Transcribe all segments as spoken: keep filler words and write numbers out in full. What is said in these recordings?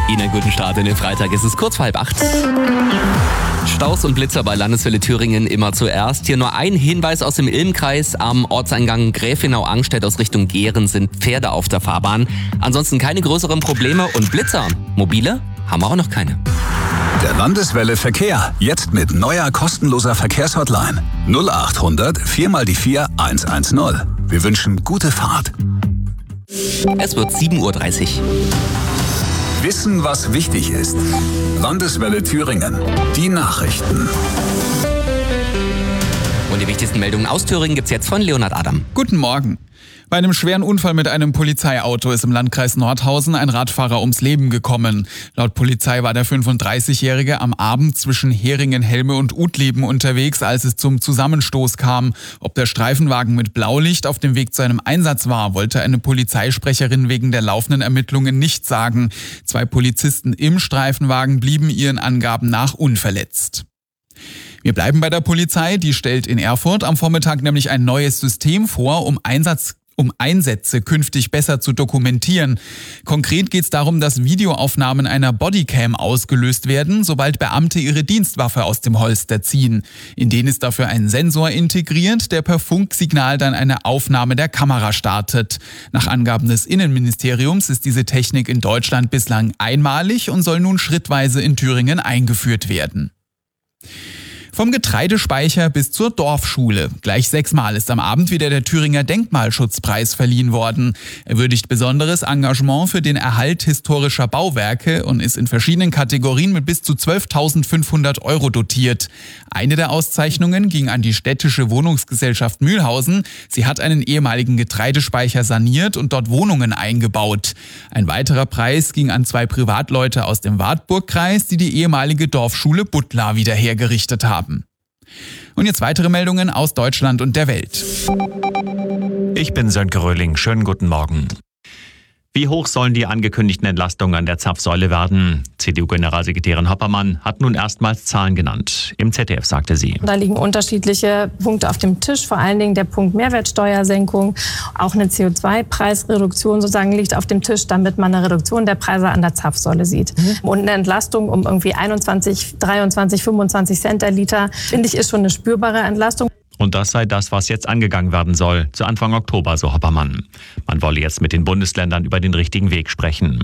Ihnen einen guten Start in den Freitag. Es ist kurz vor halb acht. Staus und Blitzer bei Landeswelle Thüringen immer zuerst. Hier nur ein Hinweis aus dem Ilmkreis. Am Ortseingang Gräfenau-Angstedt aus Richtung Gehren sind Pferde auf der Fahrbahn. Ansonsten keine größeren Probleme und Blitzer. Mobile haben wir auch noch keine. Der Landeswelle Verkehr. Jetzt mit neuer kostenloser Verkehrshotline. null acht hundert vier mal die vier eins eins null. Wir wünschen gute Fahrt. Es wird sieben Uhr dreißig. Wissen, was wichtig ist. Landeswelle Thüringen. Die Nachrichten. Und die wichtigsten Meldungen aus Thüringen gibt's jetzt von Leonhard Adam. Guten Morgen. Bei einem schweren Unfall mit einem Polizeiauto ist im Landkreis Nordhausen ein Radfahrer ums Leben gekommen. Laut Polizei war der fünfunddreißigjährige am Abend zwischen Heringen, Helme und Utleben unterwegs, als es zum Zusammenstoß kam. Ob der Streifenwagen mit Blaulicht auf dem Weg zu einem Einsatz war, wollte eine Polizeisprecherin wegen der laufenden Ermittlungen nicht sagen. Zwei Polizisten im Streifenwagen blieben ihren Angaben nach unverletzt. Wir bleiben bei der Polizei, die stellt in Erfurt am Vormittag nämlich ein neues System vor, um Einsatz um Einsätze künftig besser zu dokumentieren. Konkret geht es darum, dass Videoaufnahmen einer Bodycam ausgelöst werden, sobald Beamte ihre Dienstwaffe aus dem Holster ziehen. In den ist dafür ein Sensor integriert, der per Funksignal dann eine Aufnahme der Kamera startet. Nach Angaben des Innenministeriums ist diese Technik in Deutschland bislang einmalig und soll nun schrittweise in Thüringen eingeführt werden. Vom Getreidespeicher bis zur Dorfschule. Gleich sechsmal ist am Abend wieder der Thüringer Denkmalschutzpreis verliehen worden. Er würdigt besonderes Engagement für den Erhalt historischer Bauwerke und ist in verschiedenen Kategorien mit bis zu zwölftausendfünfhundert Euro dotiert. Eine der Auszeichnungen ging an die städtische Wohnungsgesellschaft Mühlhausen. Sie hat einen ehemaligen Getreidespeicher saniert und dort Wohnungen eingebaut. Ein weiterer Preis ging an zwei Privatleute aus dem Wartburgkreis, die die ehemalige Dorfschule Buttlar wieder hergerichtet haben. Und jetzt weitere Meldungen aus Deutschland und der Welt. Ich bin Sönke Röhling. Schönen guten Morgen. Wie hoch sollen die angekündigten Entlastungen an der Zapfsäule werden? C D U-Generalsekretärin Hoppermann hat nun erstmals Zahlen genannt. Im Z D F sagte sie: Da liegen unterschiedliche Punkte auf dem Tisch, vor allen Dingen der Punkt Mehrwertsteuersenkung. Auch eine C O zwei Preisreduktion sozusagen liegt auf dem Tisch, damit man eine Reduktion der Preise an der Zapfsäule sieht. Mhm. Und eine Entlastung um irgendwie einundzwanzig, dreiundzwanzig, fünfundzwanzig Cent der Liter, finde ich, ist schon eine spürbare Entlastung. Und das sei das, was jetzt angegangen werden soll, zu Anfang Oktober, so Hoppermann. Man wolle jetzt mit den Bundesländern über den richtigen Weg sprechen.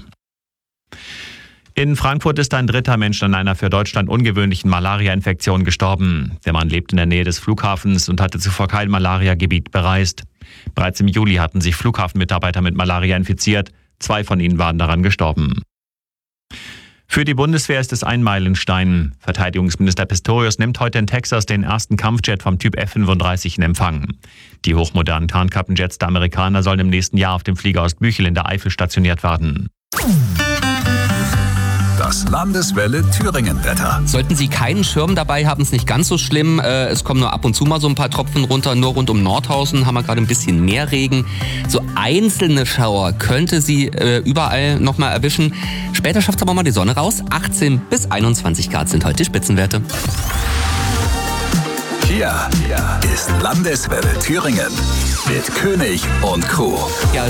In Frankfurt ist ein dritter Mensch an einer für Deutschland ungewöhnlichen Malaria-Infektion gestorben. Der Mann lebt in der Nähe des Flughafens und hatte zuvor kein Malaria-Gebiet bereist. Bereits im Juli hatten sich Flughafenmitarbeiter mit Malaria infiziert. Zwei von ihnen waren daran gestorben. Für die Bundeswehr ist es ein Meilenstein. Verteidigungsminister Pistorius nimmt heute in Texas den ersten Kampfjet vom Typ F fünfunddreißig in Empfang. Die hochmodernen Tarnkappenjets der Amerikaner sollen im nächsten Jahr auf dem Flieger aus Büchel in der Eifel stationiert werden. Das Landeswelle Thüringen-Wetter. Sollten Sie keinen Schirm dabei haben, ist nicht ganz so schlimm. Es kommen nur ab und zu mal so ein paar Tropfen runter. Nur rund um Nordhausen haben wir gerade ein bisschen mehr Regen. So einzelne Schauer könnte Sie äh, überall noch mal erwischen. Später schafft es aber mal die Sonne raus. achtzehn bis einundzwanzig Grad sind heute die Spitzenwerte. Hier, hier ist Landeswelle Thüringen mit König und Co. Ja,